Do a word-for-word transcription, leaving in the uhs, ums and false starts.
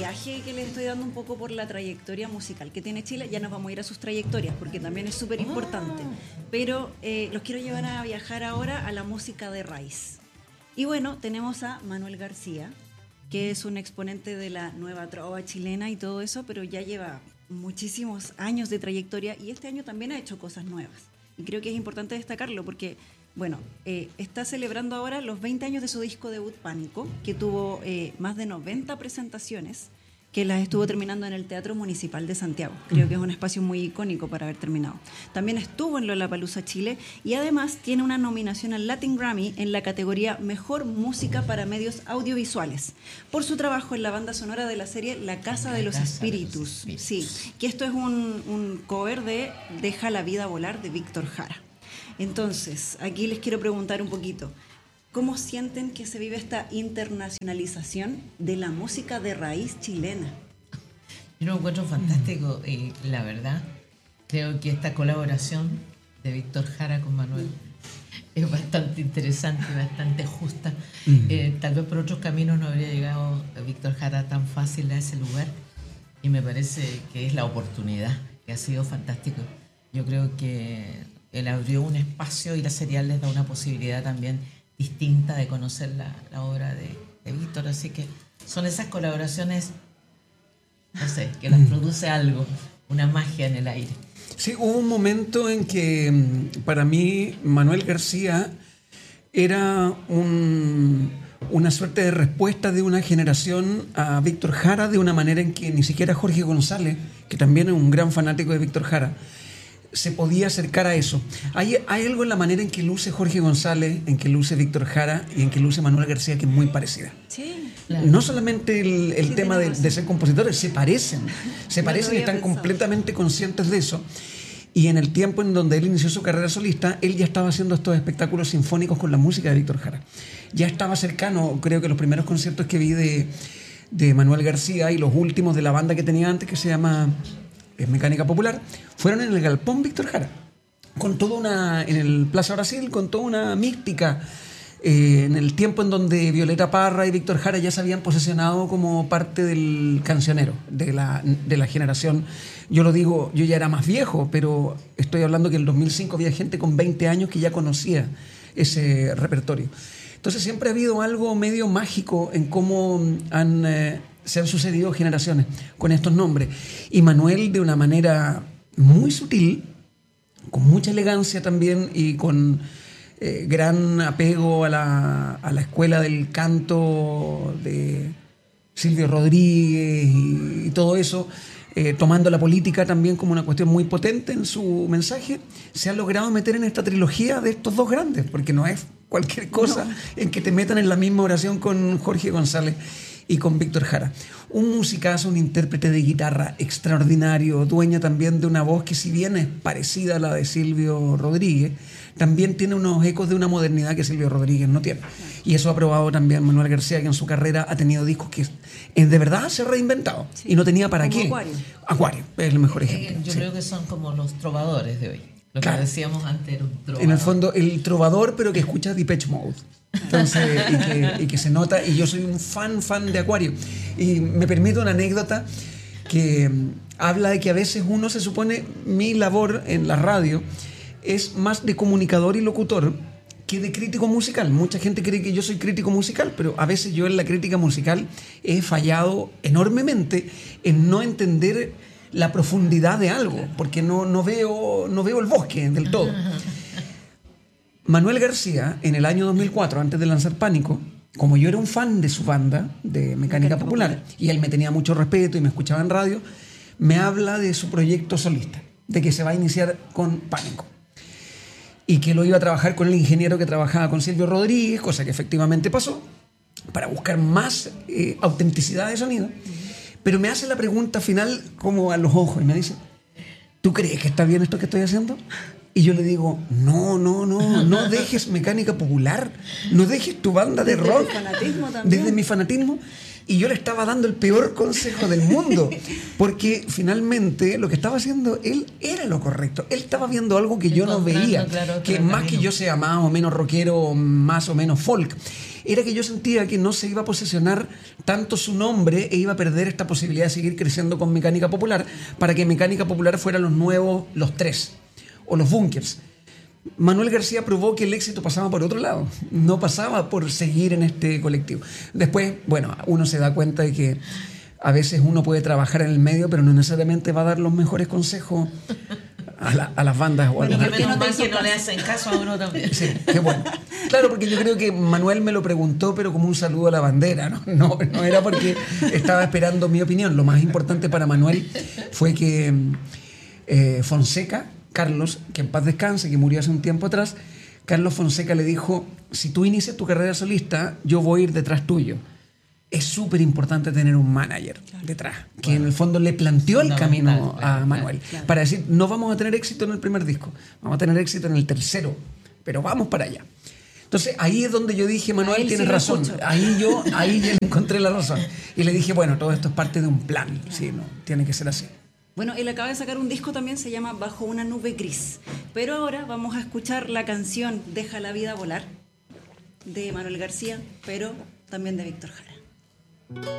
viaje que les estoy dando un poco por la trayectoria musical que tiene Chile. Ya nos vamos a ir a sus trayectorias porque también es súper importante. Pero eh, los quiero llevar a viajar ahora a la música de raíz. Y bueno, tenemos a Manuel García, que es un exponente de la nueva trova chilena y todo eso, pero ya lleva muchísimos años de trayectoria y este año también ha hecho cosas nuevas. Y creo que es importante destacarlo porque, bueno, eh, está celebrando ahora los veinte años de su disco debut Pánico, que tuvo eh, más de noventa presentaciones, que las estuvo terminando en el Teatro Municipal de Santiago. Creo que es un espacio muy icónico para haber terminado. También estuvo en Lollapalooza Chile y además tiene una nominación al Latin Grammy en la categoría Mejor Música para Medios Audiovisuales por su trabajo en la banda sonora de la serie La Casa de los Espíritus. Sí, que esto es un, un cover de Deja la vida volar de Víctor Jara. Entonces, aquí les quiero preguntar un poquito. ¿Cómo sienten que se vive esta internacionalización de la música de raíz chilena? Yo lo encuentro fantástico y la verdad creo que esta colaboración de Víctor Jara con Manuel es bastante interesante, bastante justa. Mm. Eh, tal vez por otros caminos no habría llegado Víctor Jara tan fácil a ese lugar y me parece que es la oportunidad, que ha sido fantástico. Yo creo que él abrió un espacio y la serial les da una posibilidad también distinta de conocer la, la obra de, de Víctor, así que son esas colaboraciones, no sé, que las produce algo, una magia en el aire. Sí, hubo un momento en que para mí Manuel García era un, una suerte de respuesta de una generación a Víctor Jara, de una manera en que ni siquiera Jorge González, que también es un gran fanático de Víctor Jara, se podía acercar a eso. Hay, hay algo en la manera en que luce Jorge González, en que luce Víctor Jara y en que luce Manuel García que es muy parecida. Sí, claro. No solamente el, el sí, tema de, de ser compositores, se parecen, se no parecen y están pensado. completamente conscientes de eso. Y en el tiempo en donde él inició su carrera solista, él ya estaba haciendo estos espectáculos sinfónicos con la música de Víctor Jara. Ya estaba cercano, creo que los primeros conciertos que vi de, de Manuel García y los últimos de la banda que tenía antes, que se llama es Mecánica Popular, fueron en el Galpón Víctor Jara, con toda una, en el Plaza Brasil, con toda una mística, eh, en el tiempo en donde Violeta Parra y Víctor Jara ya se habían posesionado como parte del cancionero, de la, de la generación. Yo lo digo, yo ya era más viejo, pero estoy hablando que en el dos mil cinco había gente con veinte años que ya conocía ese repertorio. Entonces siempre ha habido algo medio mágico en cómo han... Eh, se han sucedido generaciones con estos nombres. Y Manuel, de una manera muy sutil, con mucha elegancia también y con eh, gran apego a la, a la escuela del canto de Silvio Rodríguez y, y todo eso, eh, tomando la política también como una cuestión muy potente en su mensaje, se ha logrado meter en esta trilogía de estos dos grandes, porque no es cualquier cosa no. en que te metan en la misma oración con Jorge González y con Víctor Jara. Un musicazo, un intérprete de guitarra extraordinario, dueño también de una voz que, si bien es parecida a la de Silvio Rodríguez, también tiene unos ecos de una modernidad que Silvio Rodríguez no tiene. Y eso ha probado también Manuel García, que en su carrera ha tenido discos que de verdad se ha reinventado. Sí. Y no tenía para Como qué. Acuario. Acuario es el mejor ejemplo. Eh, yo sí. creo que son como los trovadores de hoy. Lo claro. que decíamos antes era un trovador. En el fondo, el trovador, pero que escucha Depeche Mode. Entonces, y que, y que se nota, y yo soy un fan, fan de Acuario. Y me permite una anécdota que habla de que a veces uno se supone, mi labor en la radio es más de comunicador y locutor que de crítico musical. Mucha gente cree que yo soy crítico musical, pero a veces yo en la crítica musical he fallado enormemente en no entender la profundidad de algo, porque no, no, veo, no veo el bosque del todo. Manuel García, en el año dos mil cuatro, antes de lanzar Pánico, como yo era un fan de su banda, de Mecánica Popular, y él me tenía mucho respeto y me escuchaba en radio, me habla de su proyecto solista, de que se va a iniciar con Pánico. Y que lo iba a trabajar con el ingeniero que trabajaba con Silvio Rodríguez, cosa que efectivamente pasó, para buscar más eh, autenticidad de sonido. Pero me hace la pregunta final como a los ojos y me dice, ¿tú crees que está bien esto que estoy haciendo? Y yo le digo, no, no, no, no dejes Mecánica Popular, no dejes tu banda de desde rock. Desde mi fanatismo también. Desde mi fanatismo. Y yo le estaba dando el peor consejo del mundo, porque finalmente lo que estaba haciendo él era lo correcto. Él estaba viendo algo que yo no veía, claro, que más camino. Que yo sea más o menos rockero, más o menos folk. era que yo sentía que no se iba a posesionar tanto su nombre e iba a perder esta posibilidad de seguir creciendo con Mecánica Popular, para que Mecánica Popular fuera los nuevos, los tres, o los Bunkers. Manuel García probó que el éxito pasaba por otro lado, no pasaba por seguir en este colectivo. Después, bueno, uno se da cuenta de que a veces uno puede trabajar en el medio, pero no necesariamente va a dar los mejores consejos a, la, a las bandas. O Bueno, a que los... menos mal que no le hacen caso a uno también. Sí, qué bueno. Claro, porque yo creo que Manuel me lo preguntó, pero como un saludo a la bandera, ¿no? No, no era porque estaba esperando mi opinión. Lo más importante para Manuel fue que eh, Fonseca, Carlos, que en paz descanse, que murió hace un tiempo atrás, Carlos Fonseca le dijo: si tú inicias tu carrera solista, yo voy a ir detrás tuyo. Es súper importante tener un manager detrás, que bueno, en el fondo le planteó el camino a Manuel, claro, para decir, no vamos a tener éxito en el primer disco, vamos a tener éxito en el tercero, pero vamos para allá. Entonces ahí es donde yo dije, Manuel, tienes sí razón. Ahí yo ahí ya encontré la razón. Y le dije, bueno, todo esto es parte de un plan, claro, sí, no, tiene que ser así. Bueno, él acaba de sacar un disco también, se llama Bajo una nube gris. Pero ahora vamos a escuchar la canción Deja la vida volar, de Manuel García, pero también de Víctor Jara.